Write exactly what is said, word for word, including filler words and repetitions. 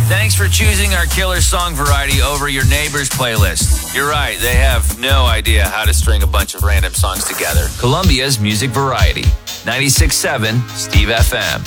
Thanks for choosing our killer song variety over your neighbor's playlist. You're right, they have no idea how to string a bunch of random songs together. Columbia's Music Variety. ninety-six point seven Steve F M.